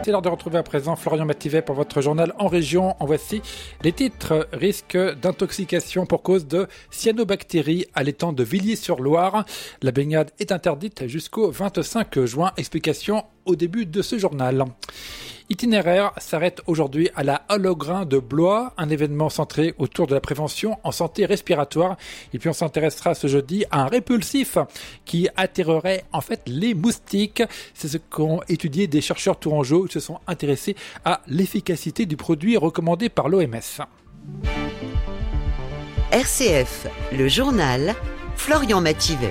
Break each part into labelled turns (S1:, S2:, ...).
S1: C'est l'heure de retrouver à présent Florian Mathivet pour votre journal en région. En voici les titres. Risque d'intoxication pour cause de cyanobactéries à l'étang de Villiers-sur-Loire. La baignade est interdite jusqu'au 25 juin. Explication au début de ce journal. Itinéraire s'arrête aujourd'hui à la Holograin de Blois, un événement centré autour de la prévention en santé respiratoire. Et puis on s'intéressera ce jeudi à un répulsif qui attirerait en fait les moustiques. C'est ce qu'ont étudié des chercheurs tourangeaux qui se sont intéressés à l'efficacité du produit recommandé par l'OMS.
S2: RCF, le journal, Florian Mathivet.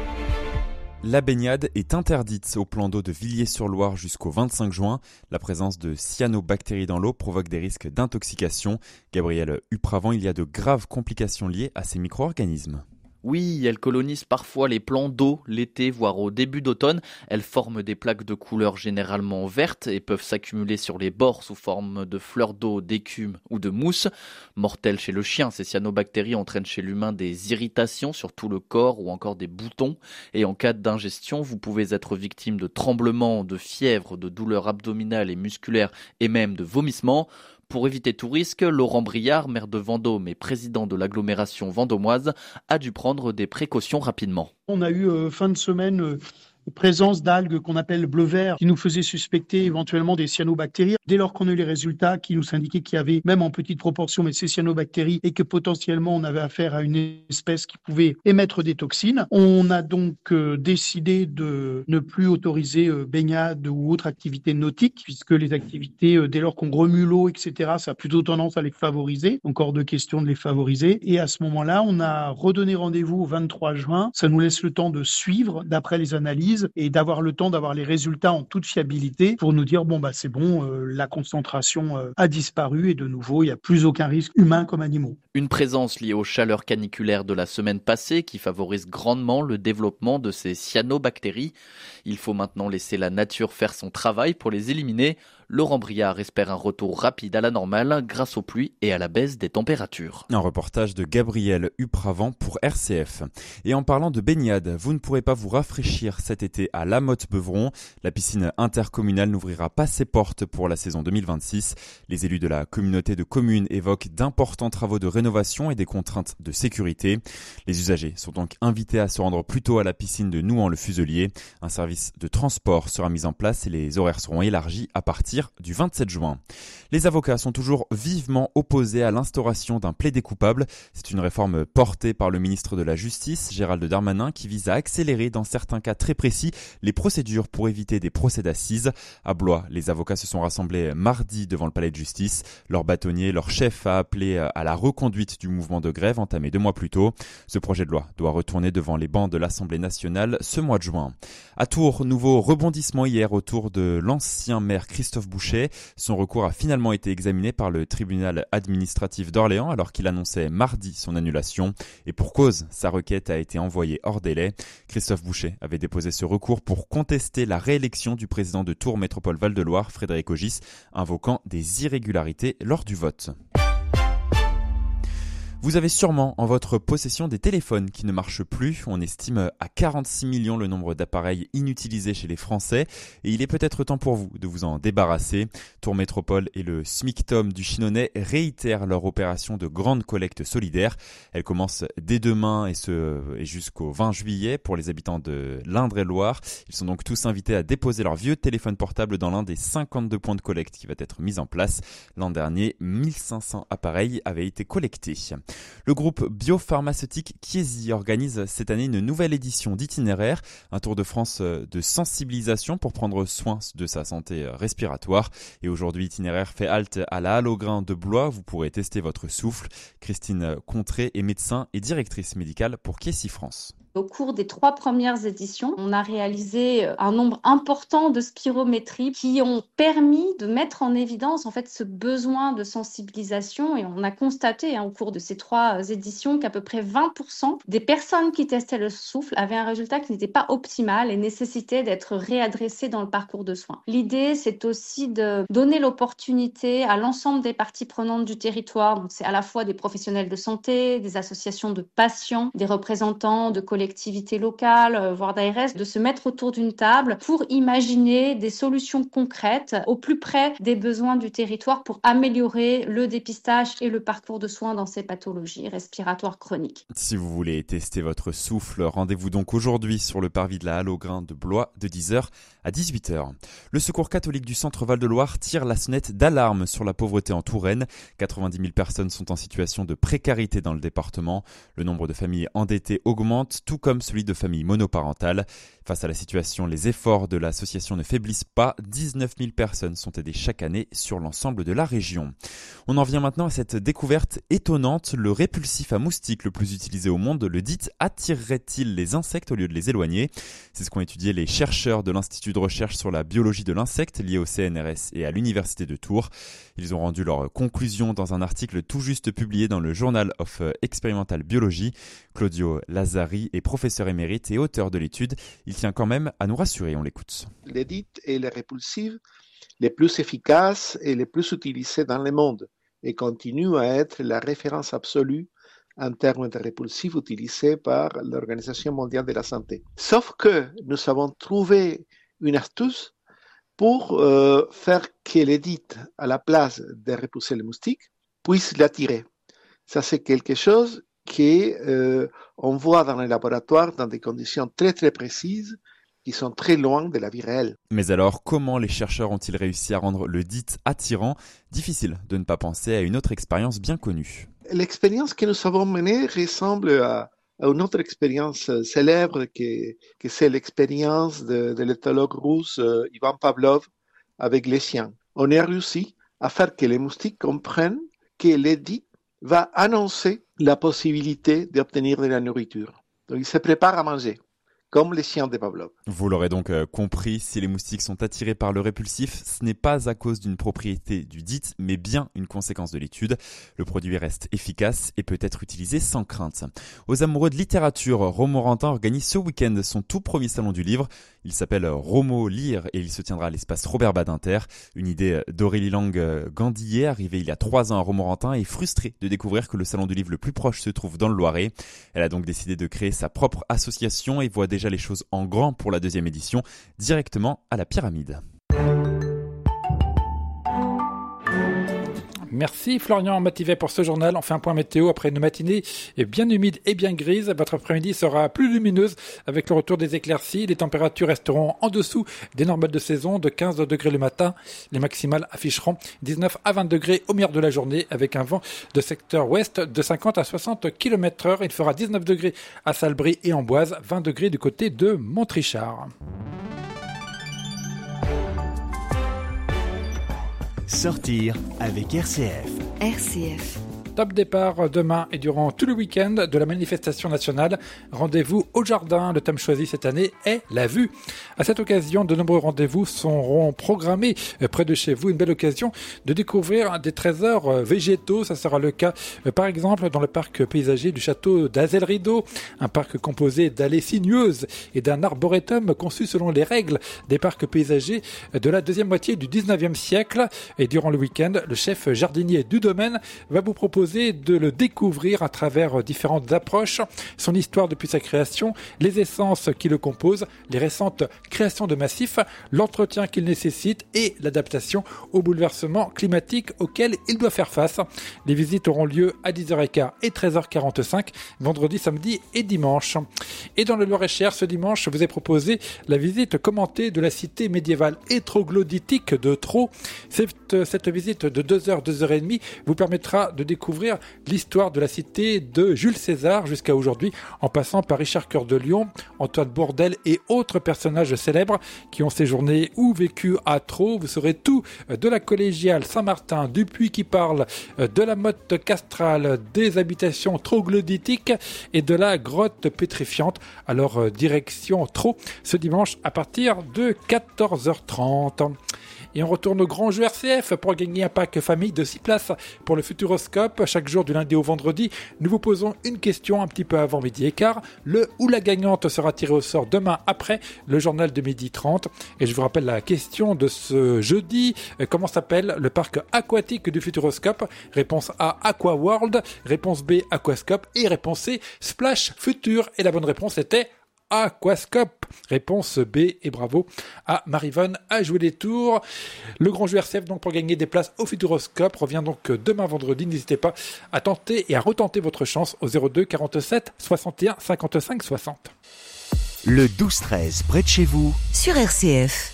S3: La baignade est interdite au plan d'eau de Villiers-sur-Loire jusqu'au 25 juin. La présence de cyanobactéries dans l'eau provoque des risques d'intoxication. Gabriel Upravant, il y a de graves complications liées à ces micro-organismes.
S4: Oui, elles colonisent parfois les plans d'eau l'été, voire au début d'automne. Elles forment des plaques de couleur généralement vertes et peuvent s'accumuler sur les bords sous forme de fleurs d'eau, d'écume ou de mousse. Mortelles chez le chien, ces cyanobactéries entraînent chez l'humain des irritations sur tout le corps ou encore des boutons. Et en cas d'ingestion, vous pouvez être victime de tremblements, de fièvre, de douleurs abdominales et musculaires et même de vomissements. Pour éviter tout risque, Laurent Briard, maire de Vendôme et président de l'agglomération vendômoise, a dû prendre des précautions rapidement.
S5: On a eu fin de semaine présence d'algues qu'on appelle bleu-vert qui nous faisaient suspecter éventuellement des cyanobactéries. Dès lors qu'on a eu les résultats qui nous indiquaient qu'il y avait, même en petite proportion, mais ces cyanobactéries et que potentiellement on avait affaire à une espèce qui pouvait émettre des toxines, on a donc décidé de ne plus autoriser baignade ou autre activité nautique puisque les activités, dès lors qu'on remue l'eau, etc., ça a plutôt tendance à les favoriser. Donc hors de question de les favoriser. Et à ce moment-là, on a redonné rendez-vous au 23 juin. Ça nous laisse le temps de suivre d'après les analyses et d'avoir le temps d'avoir les résultats en toute fiabilité pour nous dire c'est bon, la concentration a disparu et de nouveau il n'y a plus aucun risque humain comme animaux.
S4: Une présence liée aux chaleurs caniculaires de la semaine passée qui favorise grandement le développement de ces cyanobactéries. Il faut maintenant laisser la nature faire son travail pour les éliminer. Laurent Briard espère un retour rapide à la normale grâce aux pluies et à la baisse des températures.
S3: Un reportage de Gabriel Upravant pour RCF. Et en parlant de baignade, vous ne pourrez pas vous rafraîchir cet été à La Motte-Beuvron. La piscine intercommunale n'ouvrira pas ses portes pour la saison 2026. Les élus de la communauté de communes évoquent d'importants travaux de rénovation et des contraintes de sécurité. Les usagers sont donc invités à se rendre plus tôt à la piscine de Nouan-le-Fuselier. Un service de transport sera mis en place et les horaires seront élargis à partir du 27 juin. Les avocats sont toujours vivement opposés à l'instauration d'un plaidé coupable. C'est une réforme portée par le ministre de la Justice, Gérald Darmanin, qui vise à accélérer dans certains cas très précis les procédures pour éviter des procès d'assises. À Blois, les avocats se sont rassemblés mardi devant le palais de justice. Leur bâtonnier, leur chef a appelé à la reconduite du mouvement de grève entamé 2 mois plus tôt. Ce projet de loi doit retourner devant les bancs de l'Assemblée nationale ce mois de juin. À Tours, nouveau rebondissement hier autour de l'ancien maire Christophe Bouchet. Son recours a finalement été examiné par le tribunal administratif d'Orléans alors qu'il annonçait mardi son annulation. Et pour cause, sa requête a été envoyée hors délai. Christophe Bouchet avait déposé ce recours pour contester la réélection du président de Tours Métropole Val-de-Loire, Frédéric Ogis, invoquant des irrégularités lors du vote. Vous avez sûrement en votre possession des téléphones qui ne marchent plus. On estime à 46 millions le nombre d'appareils inutilisés chez les Français. Et il est peut-être temps pour vous de vous en débarrasser. Tours Métropole et le SMICTOM du Chinonais réitèrent leur opération de grande collecte solidaire. Elle commence dès demain et jusqu'au 20 juillet pour les habitants de l'Indre-et-Loire. Ils sont donc tous invités à déposer leur vieux téléphone portable dans l'un des 52 points de collecte qui va être mis en place. L'an dernier, 1500 appareils avaient été collectés. Le groupe biopharmaceutique Chiesi organise cette année une nouvelle édition d'Itinéraire, un tour de France de sensibilisation pour prendre soin de sa santé respiratoire. Et aujourd'hui, Itinéraire fait halte à la Holograin de Blois. Vous pourrez tester votre souffle. Christine Contré est médecin et directrice médicale pour Chiesi France.
S6: Au cours des 3 premières éditions, on a réalisé un nombre important de spirométries qui ont permis de mettre en évidence en fait ce besoin de sensibilisation et on a constaté au cours de ces 3 éditions qu'à peu près 20% des personnes qui testaient le souffle avaient un résultat qui n'était pas optimal et nécessitait d'être réadressé dans le parcours de soins. L'idée, c'est aussi de donner l'opportunité à l'ensemble des parties prenantes du territoire. Donc, c'est à la fois des professionnels de santé, des associations de patients, des représentants de collectivités collectivités locales, voire d'ARS, de se mettre autour d'une table pour imaginer des solutions concrètes au plus près des besoins du territoire pour améliorer le dépistage et le parcours de soins dans ces pathologies respiratoires chroniques.
S3: Si vous voulez tester votre souffle, rendez-vous donc aujourd'hui sur le parvis de la Halle au Grain de Blois de 10h à 18h. Le Secours catholique du Centre Val-de-Loire tire la sonnette d'alarme sur la pauvreté en Touraine. 90 000 personnes sont en situation de précarité dans le département. Le nombre de familles endettées augmente, tout comme celui de familles monoparentales. Face à la situation, les efforts de l'association ne faiblissent pas. 19 000 personnes sont aidées chaque année sur l'ensemble de la région. On en vient maintenant à cette découverte étonnante. Le répulsif à moustiques le plus utilisé au monde, le DIT, attirerait-il les insectes au lieu de les éloigner ? C'est ce qu'ont étudié les chercheurs de l'Institut de recherche sur la biologie de l'insecte lié au CNRS et à l'Université de Tours. Ils ont rendu leurs conclusions dans un article tout juste publié dans le Journal of Experimental Biology. Claudio Lazzari est professeur émérite et auteur de l'étude. Il tient quand même à nous rassurer, on l'écoute.
S7: Les DIT et les répulsifs les plus efficaces et les plus utilisés dans le monde et continuent à être la référence absolue en termes de répulsifs utilisés par l'Organisation mondiale de la santé. Sauf que nous avons trouvé une astuce pour faire que les DIT, à la place de repousser les moustiques, puissent l'attirer. Ça, c'est quelque chose qu'on voit dans les laboratoires dans des conditions très très précises qui sont très loin de la vie réelle.
S3: Mais alors, comment les chercheurs ont-ils réussi à rendre le DIT attirant ? Difficile de ne pas penser à une autre expérience bien connue.
S7: L'expérience que nous avons menée ressemble à une autre expérience célèbre que c'est l'expérience de l'éthologue russe Ivan Pavlov avec les chiens. On a réussi à faire que les moustiques comprennent que le DIT va annoncer la possibilité d'obtenir de la nourriture. Donc, ils se préparent à manger, comme les chiens de Pavlov.
S3: Vous l'aurez donc compris, si les moustiques sont attirés par le répulsif, ce n'est pas à cause d'une propriété du DIT, mais bien une conséquence de l'étude. Le produit reste efficace et peut être utilisé sans crainte. Aux amoureux de littérature, Romorantin organise ce week-end son tout premier salon du livre. Il s'appelle Romo Lire et il se tiendra à l'espace Robert Badinter. Une idée d'Aurélie Lang-Gandillet, arrivée il y a 3 ans à Romorantin et frustrée de découvrir que le salon du livre le plus proche se trouve dans le Loiret. Elle a donc décidé de créer sa propre association et voit déjà les choses en grand pour la 2e édition, directement à la Pyramide.
S1: Merci Florian Mativet pour ce journal. On fait un point météo après une matinée bien humide et bien grise. Votre après-midi sera plus lumineuse avec le retour des éclaircies. Les températures resteront en dessous des normales de saison de 15 degrés le matin. Les maximales afficheront 19 à 20 degrés au milieu de la journée avec un vent de secteur ouest de 50 à 60 km/h. Il fera 19 degrés à Salbris et Amboise, 20 degrés du côté de Montrichard.
S8: Sortir avec RCF.
S2: RCF.
S1: Top départ demain et durant tout le week-end de la manifestation nationale. Rendez-vous au jardin. Le thème choisi cette année est la vue. À cette occasion, de nombreux rendez-vous seront programmés près de chez vous. Une belle occasion de découvrir des trésors végétaux. Ça sera le cas, par exemple, dans le parc paysager du château d'Azel-Rideau. Un parc composé d'allées sinueuses et d'un arboretum conçu selon les règles des parcs paysagers de la deuxième moitié du 19e siècle. Et durant le week-end, le chef jardinier du domaine va vous proposer de le découvrir à travers différentes approches, son histoire depuis sa création, les essences qui le composent, les récentes créations de massifs, l'entretien qu'il nécessite et l'adaptation aux bouleversements climatiques auxquels il doit faire face. Les visites auront lieu à 10h15 et 13h45, vendredi, samedi et dimanche. Et dans le Loir-et-Cher, ce dimanche, je vous ai proposé la visite commentée de la cité médiévale et troglodytique de Trot. Cette visite de 2h, 2h30 vous permettra de découvrir l'histoire de la cité de Jules César jusqu'à aujourd'hui, en passant par Richard Cœur de Lion, Antoine Bourdelle et autres personnages célèbres qui ont séjourné ou vécu à Trot. Vous saurez tout de la collégiale Saint-Martin, du puits qui parle, de la motte castrale, des habitations troglodytiques et de la grotte pétrifiante. Alors direction Trot ce dimanche à partir de 14h30. Et on retourne au grand jeu RCF pour gagner un pack famille de 6 places pour le Futuroscope. Chaque jour du lundi au vendredi, nous vous posons une question un petit peu avant midi et quart. Le ou la gagnante sera tirée au sort demain après le journal de 12h30. Et je vous rappelle la question de ce jeudi. Comment s'appelle le parc aquatique du Futuroscope? Réponse A, Aqua World. Réponse B, Aquascope. Et réponse C, Splash Future. Et la bonne réponse était Aquascope. Réponse B, et bravo à Marivonne à jouer les tours. Le grand jeu RCF donc pour gagner des places au Futuroscope revient donc demain vendredi. N'hésitez pas à tenter et à retenter votre chance au 02 47 61 55 60.
S8: Le 12-13 près de chez vous
S2: sur RCF.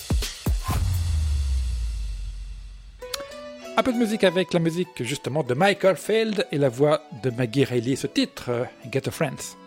S1: Un peu de musique avec la musique justement de Michael Field et la voix de Maggie Reilly, ce titre, Get a Friends.